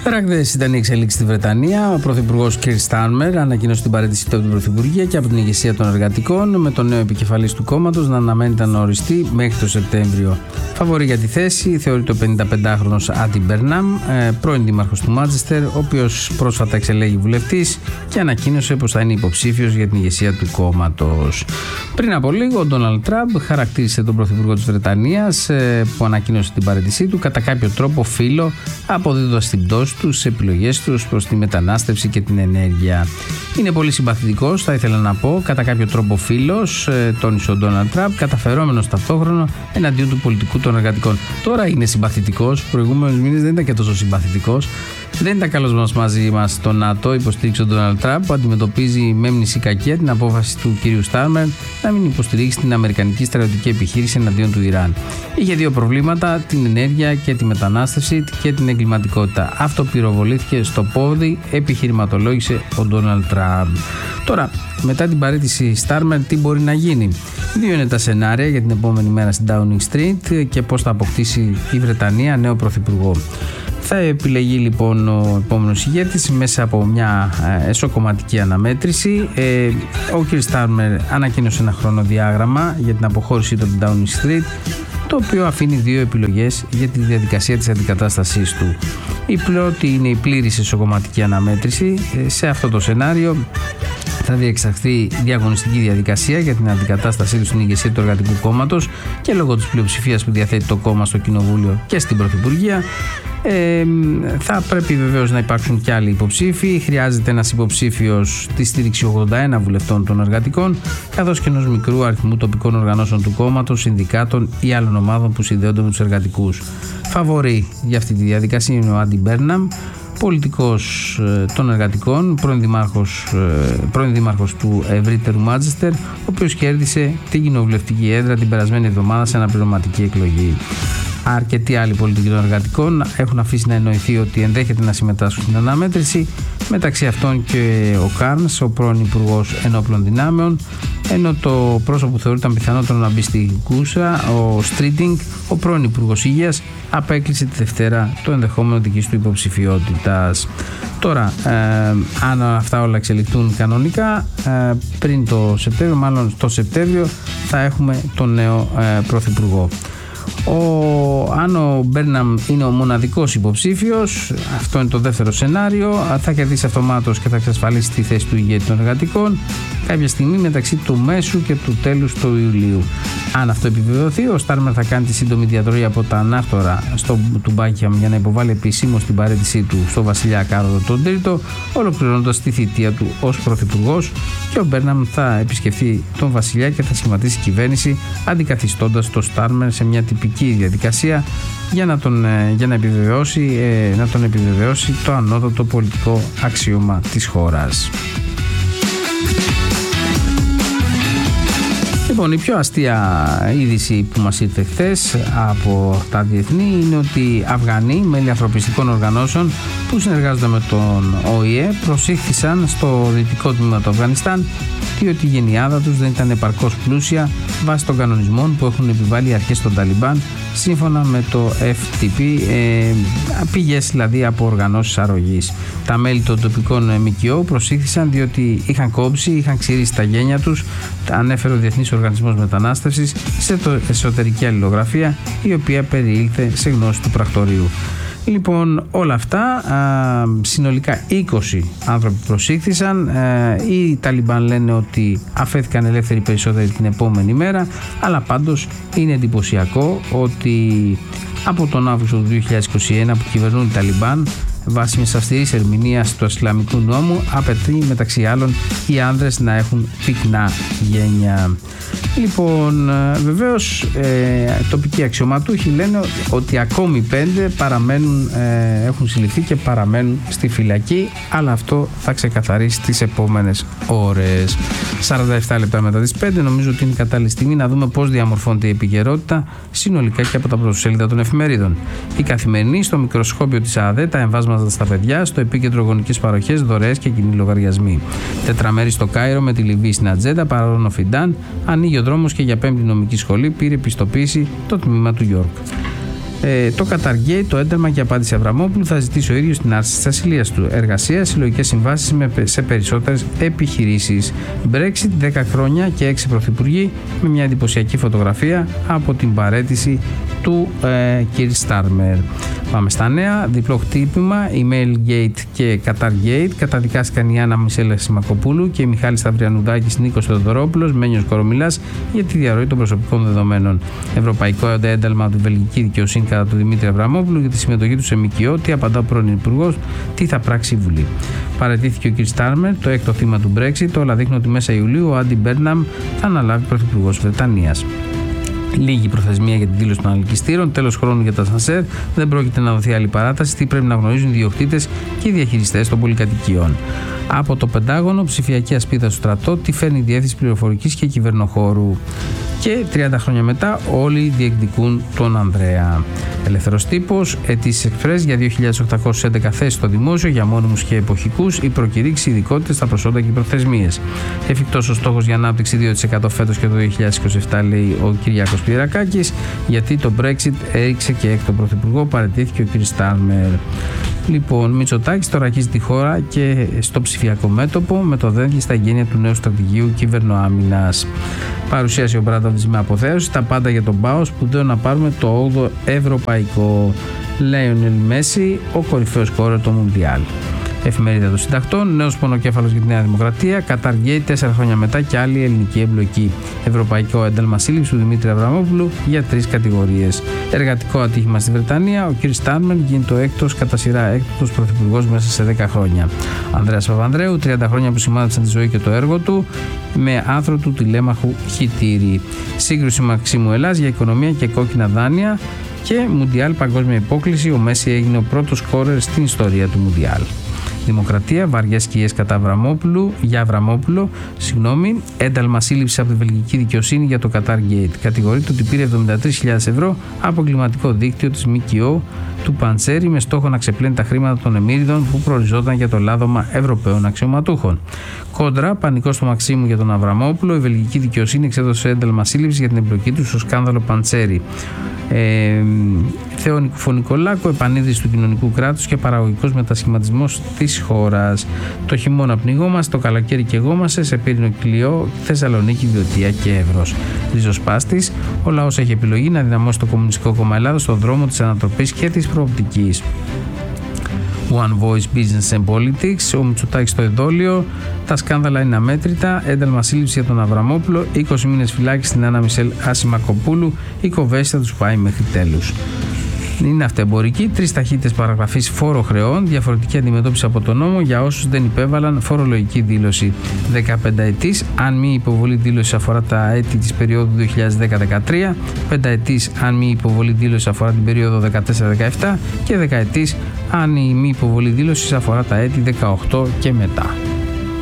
Ραγδαίες ήταν οι εξελίξεις στη Βρετανία. Ο Πρωθυπουργός Κίρ Στάρμερ ανακοίνωσε την παραίτησή του από την Πρωθυπουργία και από την ηγεσία των εργατικών, με τον νέο επικεφαλής του κόμματος να αναμένεται να οριστεί μέχρι το Σεπτέμβριο. Φαβορί για τη θέση θεωρείται ο 55χρονος Άντι Μπέρναμ, πρώην δήμαρχος του Μάντσεστερ, ο οποίος πρόσφατα εξελέγει βουλευτής και ανακοίνωσε πως θα είναι υποψήφιος για την ηγεσία του κόμματος. Πριν από λίγο, ο Ντόναλντ Τραμπ χαρακτήρισε τον Πρωθυπουργό της Βρετανίας, που ανακοίνωσε την παραίτησή του, κατά κάποιο τρόπο φίλο, αποδίδοντας την πτώση στις επιλογές τους προς τη μετανάστευση και την ενέργεια. Είναι πολύ συμπαθητικός, θα ήθελα να πω, κατά κάποιο τρόπο φίλος, τόνισε ο Ντόναλντ Τραμπ, καταφερόμενος ταυτόχρονα εναντίον του πολιτικού των εργατικών. Τώρα είναι συμπαθητικός, προηγούμενους μήνες δεν ήταν και τόσο συμπαθητικός. Δεν ήταν καλός μας μαζί μας στο ΝΑΤΟ, υποστήριξε ο Ντόναλντ Τραμπ, που αντιμετωπίζει με μνησή κακία την απόφαση του κυρίου Στάρμερ να μην υποστηρίξει την αμερικανική στρατιωτική επιχείρηση εναντίον του Ιράν. Είχε δύο προβλήματα, την ενέργεια και τη μετανάστευση και την εγκληματικότητα. Αυτό πυροβολήθηκε στο πόδι, επιχειρηματολόγησε ο Ντόναλντ Τραμπ. Τώρα, μετά την παραίτηση Στάρμερ, τι μπορεί να γίνει? Δύο είναι τα σενάρια για την επόμενη μέρα στην Downing Street και πώς θα αποκτήσει η Βρετανία νέο πρωθυπουργό. Θα επιλεγεί λοιπόν ο επόμενος ηγέτης μέσα από μια εσωκομματική αναμέτρηση. Ο κ. Στάρμερ ανακοίνωσε ένα χρονοδιάγραμμα για την αποχώρησή του από την Downing Street, το οποίο αφήνει δύο επιλογές για τη διαδικασία της αντικατάστασής του. Η πρώτη είναι η πλήρης εσωκομματική αναμέτρηση. Σε αυτό το σενάριο θα διεξαχθεί διαγωνιστική διαδικασία για την αντικατάστασή του στην ηγεσία του Εργατικού Κόμματος και λόγω της πλειοψηφίας που διαθέτει το κόμμα στο Κοινοβούλιο και στην Πρωθυπουργία. Θα πρέπει βεβαίως να υπάρξουν και άλλοι υποψήφοι. Χρειάζεται ένας υποψήφιος τη στήριξη 81 βουλευτών των εργατικών, καθώς και ενός μικρού αριθμού τοπικών οργανώσεων του κόμματος, συνδικάτων ή άλλων ομάδων που συνδέονται με τους εργατικούς. Φαβορί για αυτή τη διαδικασία είναι ο Άντι Μπέρναμ, πολιτικός των εργατικών, πρώην δήμαρχος του ευρύτερου Μάντσεστερ, ο οποίος κέρδισε την κοινοβουλευτική έδρα την περασμένη εβδομάδα σε αναπληρωματική εκλογή. Αρκετοί άλλοι πολιτικοί των εργατικών έχουν αφήσει να εννοηθεί ότι ενδέχεται να συμμετάσχουν στην αναμέτρηση, μεταξύ αυτών και ο Κάρνς, ο πρώην Υπουργός Ενόπλων Δυνάμεων, ενώ το πρόσωπο που θεωρείται πιθανότερο να μπει στη κούσα, ο Στρίτινγκ, ο πρώην Υπουργός Υγείας, απέκλεισε τη Δευτέρα το ενδεχόμενο δικής του υποψηφιότητας. Τώρα, αν αυτά όλα εξελιχθούν κανονικά, πριν το Σεπτέμβριο, μάλλον το Σεπτέμβριο, θα έχουμε τον νέο πρωθυπουργό. Αν ο Μπέρναμ είναι ο μοναδικός υποψήφιος, αυτό είναι το δεύτερο σενάριο, θα κερδίσει αυτομάτως και θα εξασφαλίσει τη θέση του ηγέτη των εργατικών κάποια στιγμή μεταξύ του μέσου και του τέλους του Ιουλίου. Αν αυτό επιβεβαιωθεί, ο Στάρμερ θα κάνει τη σύντομη διαδροή από τα ανάκτορα του Μπάκιαμ για να υποβάλει επισήμως την παραίτησή του στο βασιλιά Κάρολο τον Τρίτο, ολοκληρώνοντας τη θητεία του ως πρωθυπουργός, και ο Μπέρναμ θα επισκεφθεί τον βασιλιά και θα σχηματίσει κυβέρνηση, αντικαθιστώντας τον Στάρμερ σε μια τυπική διαδικασία για να τον επιβεβαιώσει το ανώτατο πολιτικό αξίωμα της χώρας. Λοιπόν, η πιο αστεία είδηση που μας ήρθε χθες από τα διεθνή είναι ότι Αφγανοί μέλη ανθρωπιστικών οργανώσεων που συνεργάζονται με τον ΟΗΕ προσήχθησαν στο δυτικό τμήμα του Αφγανιστάν, διότι η γενιάδα τους δεν ήταν επαρκώς πλούσια βάσει των κανονισμών που έχουν επιβάλει οι αρχές των Ταλιμπάν, σύμφωνα με το FTP, πηγές δηλαδή από οργανώσεις αρρωγής. Τα μέλη των τοπικών ΜΚΟ προσήχθησαν διότι είχαν κόψει, είχαν ξηρίσει τα γένια τους, ανέφερε ο Διεθνής Οργανισμός Μετανάστευσης σε εσωτερική αλληλογραφία, η οποία περιήλθε σε γνώση του πρακτορείου. Λοιπόν, όλα αυτά, συνολικά 20 άνθρωποι προσήχθησαν. Οι Ταλιμπάν λένε ότι αφέθηκαν ελεύθεροι περισσότεροι την επόμενη μέρα, αλλά πάντως είναι εντυπωσιακό ότι από τον Αύγουστο του 2021 που κυβερνούν οι Ταλιμπάν, βάσει μιας αυστηρής ερμηνείας του Ισλαμικού νόμου, απαιτεί μεταξύ άλλων οι άνδρες να έχουν πυκνά γένια. Λοιπόν, βεβαίως τοπικοί αξιωματούχοι λένε ότι ακόμη 5 έχουν συλληφθεί και παραμένουν στη φυλακή, αλλά αυτό θα ξεκαθαρίσει τις επόμενες ώρες. 47 λεπτά μετά τις 5, νομίζω ότι είναι η κατάλληλη στιγμή να δούμε πώς διαμορφώνεται η επικαιρότητα συνολικά και από τα πρωτοσέλιδα των εφημερίδων. Η Καθημερινή στο μικροσκόπιο της ΑΔΕ, τα εμβάσματα στα παιδιά, στο επίκεντρο γονικές παροχές, δωρεές και κοινοί λογαριασμοί. Τετραμέρι στο Κάιρο με τη Λιβύη στην ατζέντα, παρόν ο Φιντάν, ανοίγει ο δρόμος και για 5η νομική σχολή, πήρε πιστοποίηση το τμήμα του Γιόρκ. Το Qatargate, το ένταλμα και απάντηση Αβραμόπουλου, θα ζητήσει ο ίδιος την άρση της ασυλίας του. Εργασία, συλλογικές συμβάσεις σε περισσότερες επιχειρήσεις. Brexit, 10 χρόνια και 6 πρωθυπουργοί, με μια εντυπωσιακή φωτογραφία από την παραίτηση του Keir Starmer. Πάμε στα νέα. Διπλό χτύπημα, Emailgate και Qatargate. Καταδικάστηκαν η Άννα Μισέλ Ασημακοπούλου και η Μιχάλης Σταυριανουδάκης, Νίκος Θεοδωρόπουλος, Μένιος Κορομιλάς για τη διαρροή των προσωπικών δεδομένων. Ευρωπαϊκό ένταλμα από τη βελγική δικαιοσύνη κατά του Δημήτρη Αβραμόπουλου για τη συμμετοχή του σε ΜΚΟ. Τι απαντά ο πρώην Υπουργός, τι θα πράξει η Βουλή. Παραιτήθηκε ο Keir Starmer, το έκτο θύμα του Brexit. Όλα δείχνουν ότι μέσα Ιουλίου ο Άντι Μπέρναμ θα αναλάβει πρωθυπουργός Βρετανίας. Λίγη προθεσμία για την δήλωση των αλκυστήρων, τέλος χρόνου για τα ασανσέρ, δεν πρόκειται να δοθεί άλλη παράταση, τι πρέπει να γνωρίζουν οι ιδιοκτήτες και οι διαχειριστές των πολυκατοικιών. Από το Πεντάγωνο, ψηφιακή ασπίδα στο στρατό, τι φέρνει η Διεύθυνση Πληροφορικής και Κυβερνοχώρου. Και 30 χρόνια μετά, όλοι διεκδικούν τον Ανδρέα. Ελεύθερος τύπος, αιτήσεις Express για 2.811 θέσεις στο δημόσιο για μόνιμους και εποχικούς, η προκηρύξη, ειδικότητες, τα προσόντα και οι προθεσμίες. Εφικτός ο στόχος για ανάπτυξη 2% φέτος και το 2027, λέει ο Κυριάκος Πιερακάκης, γιατί το Brexit έριξε και έκτο πρωθυπουργό, παραιτήθηκε ο Keir Starmer. Λοιπόν, Μητσοτάκης τώρα αρχίζει τη χώρα και στο ψηφιακό μέτωπο με το δένδυ στα εγγένεια του νέου στρατηγίου κυβερνοάμυνας. Παρουσίασε ο Μπράντοβιτς με αποθέωση τα πάντα για τον ΠΑΟ, σπουδαίο να πάρουμε το 8ο ευρωπαϊκό. Λέονελ Μέση, ο κορυφαίος σκόρερ του Μουντιάλ. Εφημερίδα των Συντακτών, νέος πονοκέφαλος για τη Νέα Δημοκρατία. Qatargate, 4 χρόνια μετά και άλλη ελληνική εμπλοκή. Ευρωπαϊκό ένταλμα σύλληψης του Δημήτρη Αβραμόπουλου για 3 κατηγορίες. Εργατικό ατύχημα στη Βρετανία. Ο Keir Starmer γίνει το έκτος κατά σειρά έκτος πρωθυπουργός μέσα σε 10 χρόνια. Ανδρέας Παπανδρέου, 30 χρόνια που σημάδεψαν τη ζωή και το έργο του με άνθρο του τηλέμαχου χιτήρι. Σύγκρουση Μαξίμου Ελλάς για οικονομία και κόκκινα δάνεια. Και Μουντιάλ παγκόσμια υπόκληση. Ο Μέση έγινε ο πρώτος σκόρερ στην ιστορία του Μουντιάλ. Δημοκρατία, βαριές σκιές κατά Αβραμόπουλο, ένταλμα σύλληψης από τη βελγική δικαιοσύνη για το Qatargate. Κατηγορείται ότι πήρε 73.000 ευρώ από εγκληματικό δίκτυο της ΜΚΟ του Παντσέρι με στόχο να ξεπλένει τα χρήματα των εμμύριδων που προοριζόταν για το λάδωμα Ευρωπαίων αξιωματούχων. Κόντρα, πανικό στο Μαξίμου για τον Αβραμόπουλο, η βελγική δικαιοσύνη εξέδωσε ένταλμα σύλληψης για την εμπλοκή του στο σκάνδαλο Παντσέρι. Θεό Νικοφωνικολάκο, επανείδρυση του κοινωνικού κράτους και παραγωγικός μετασχηματισμός της χώρας. Το χειμώνα πνιγόμαστε, το καλοκαίρι καιγόμαστε σε Πύρινο Κιλιό, Θεσσαλονίκη, Βιωτία και Εύρος. Ριζοσπάστης, ο λαός έχει επιλογή να δυναμώσει το Κομμουνιστικό Κόμμα Ελλάδος στον δρόμο της ανατροπής και της προοπτικής. One Voice Business and Politics, ο Μητσοτάκης στο εδόλιο, τα σκάνδαλα είναι αμέτρητα, ένταλμα σύλληψη για τον Αβραμόπουλο, 20 μήνες φυλάκιση στην Άννα Μισέλ Ασημακοπούλου, η κοβέση θα τους πάει μέχρι τέλους. Είναι αυτεμπορική, 3 ταχύτητες παραγραφής φόρο χρεών, διαφορετική αντιμετώπιση από τον νόμο για όσους δεν υπέβαλαν φορολογική δήλωση. 15 ετής, αν μη υποβολή δήλωση αφορά τα έτη της περίοδου 2010-2013, 5 ετής, αν μη υποβολή δήλωση αφορά την περίοδο 2014-2017 και 10 ετής, αν η μη υποβολή δήλωση αφορά τα έτη 18 και μετά.